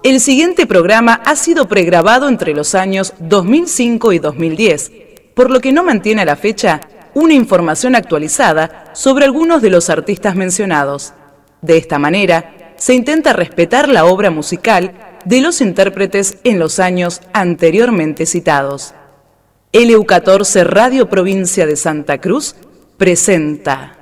El siguiente programa ha sido pregrabado entre los años 2005 y 2010, por lo que no mantiene a la fecha una información actualizada sobre algunos de los artistas mencionados. De esta manera, se intenta respetar la obra musical de los intérpretes en los años anteriormente citados. LU14 Radio Provincia de Santa Cruz presenta